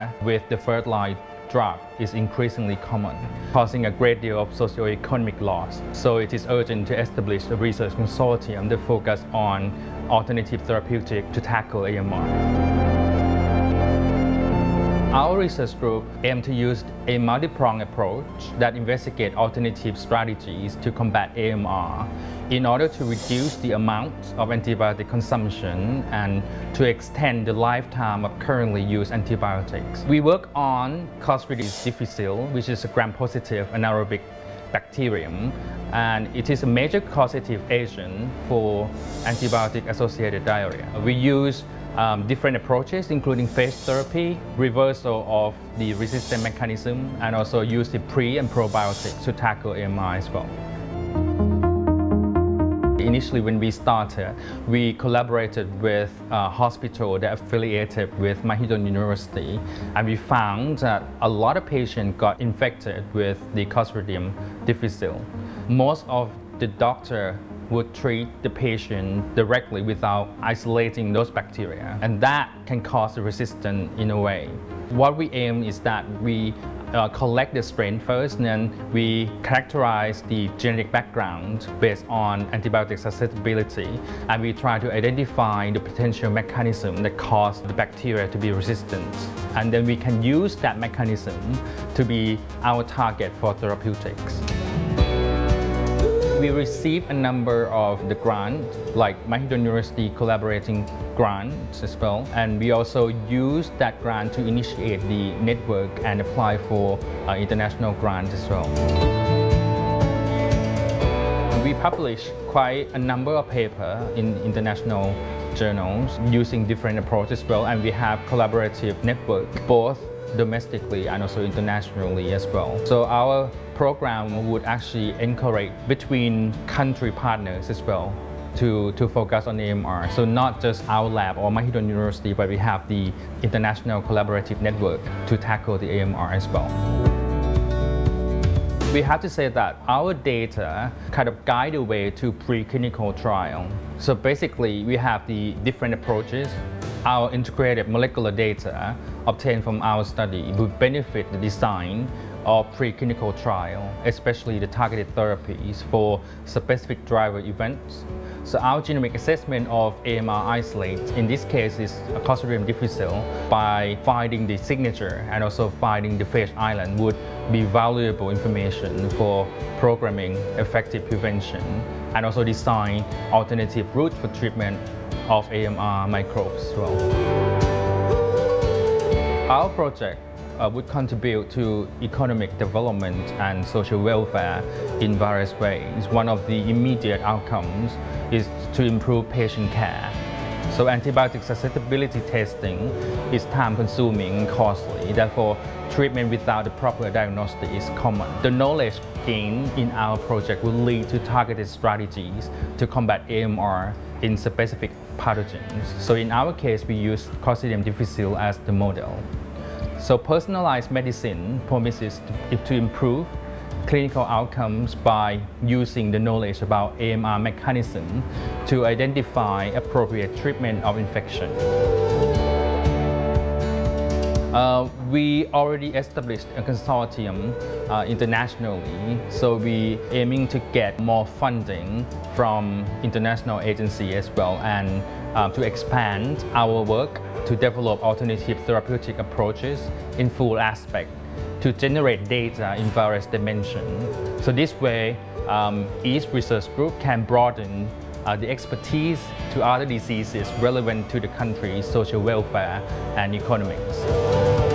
with the first-line drug is increasingly common, causing a great deal of socioeconomic loss. So it is urgent to establish a research consortium that focuses on alternative therapeutic to tackle AMR. Our research group aims to use a multi-pronged approach that investigates alternative strategies to combat AMR in order to reduce the amount of antibiotic consumption and to extend the lifetime of currently used antibiotics. We work on Clostridium difficile, which is a gram-positive anaerobic bacterium, and it is a major causative agent for antibiotic-associated diarrhea. We use different approaches, including phage therapy, reversal of the resistant mechanism, and also use the pre- and probiotics to tackle AMR as well. Initially, when we started, we collaborated with a hospital that affiliated with Mahidol University, and we found that a lot of patients got infected with the Clostridium difficile. Most of the doctor would treat the patient directly without isolating those bacteria, and that can cause resistance in a way. What we aim is that we collect the strain first, and then we characterize the genetic background based on antibiotic susceptibility, and we try to identify the potential mechanism that causes the bacteria to be resistant. And then we can use that mechanism to be our target for therapeutics. We received a number of the grants, like Mahidol University collaborating grants as well, and we also used that grant to initiate the network and apply for international grants as well. We published quite a number of papers in international journals using different approaches as well, and we have collaborative network both domestically and also internationally as well. So our program would actually encourage between country partners as well to focus on AMR. So not just our lab or Mahidol University, but we have the international collaborative network to tackle the AMR as well. We have to say that our data kind of guide the way to preclinical trial. So basically, we have the different approaches. Our integrated molecular data obtained from our study will benefit the design of preclinical trial, especially the targeted therapies for specific driver events. So our genomic assessment of AMR isolate, in this case is Clostridium difficile, by finding the signature and also finding the phage island would be valuable information for programming effective prevention and also design alternative routes for treatment of AMR microbes as well. Our project would contribute to economic development and social welfare in various ways. One of the immediate outcomes is to improve patient care. So antibiotic susceptibility testing is time-consuming and costly. Therefore, treatment without the proper diagnosis is common. The knowledge gained in our project will lead to targeted strategies to combat AMR in specific pathogens. So in our case, we use Clostridium difficile as the model. So personalized medicine promises to improve clinical outcomes by using the knowledge about AMR mechanism to identify appropriate treatment of infection. We already established a consortium internationally, so we aiming to get more funding from international agencies as well, and to expand our work to develop alternative therapeutic approaches in full aspect to generate data in various dimensions. So this way, each research group can broaden the expertise to other diseases relevant to the country's social welfare and economics.